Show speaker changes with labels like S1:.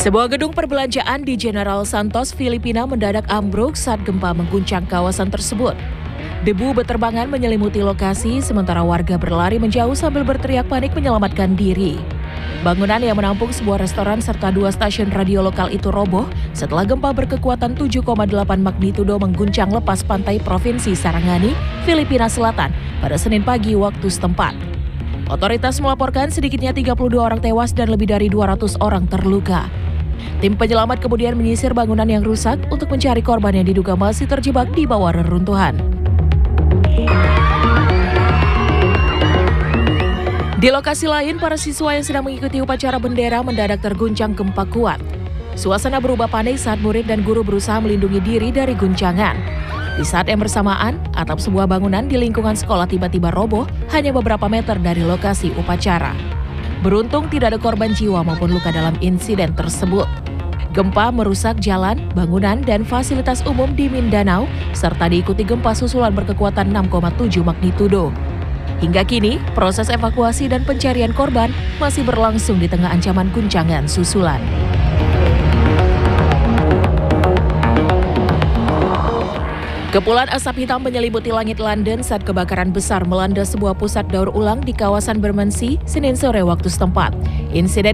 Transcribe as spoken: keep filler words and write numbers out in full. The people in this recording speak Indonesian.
S1: Sebuah gedung perbelanjaan di General Santos, Filipina mendadak ambruk saat gempa mengguncang kawasan tersebut. Debu beterbangan menyelimuti lokasi, sementara warga berlari menjauh sambil berteriak panik menyelamatkan diri. Bangunan yang menampung sebuah restoran serta dua stasiun radio lokal itu roboh setelah gempa berkekuatan tujuh koma delapan magnitudo mengguncang lepas pantai Provinsi Sarangani, Filipina Selatan pada Senin pagi waktu setempat. Otoritas melaporkan sedikitnya tiga puluh dua orang tewas dan lebih dari dua ratus orang terluka. Tim penyelamat kemudian menyisir bangunan yang rusak untuk mencari korban yang diduga masih terjebak di bawah reruntuhan. Di lokasi lain, para siswa yang sedang mengikuti upacara bendera mendadak terguncang gempa kuat. Suasana berubah panik saat murid dan guru berusaha melindungi diri dari guncangan. Di saat yang bersamaan, atap sebuah bangunan di lingkungan sekolah tiba-tiba roboh hanya beberapa meter dari lokasi upacara. Beruntung tidak ada korban jiwa maupun luka dalam insiden tersebut. Gempa merusak jalan, bangunan, dan fasilitas umum di Mindanao, serta diikuti gempa susulan berkekuatan enam koma tujuh magnitudo. Hingga kini, proses evakuasi dan pencarian korban masih berlangsung di tengah ancaman guncangan susulan. Kepulan asap hitam menyelimuti langit London saat kebakaran besar melanda sebuah pusat daur ulang di kawasan Bermondsey, Senin sore waktu setempat. Insiden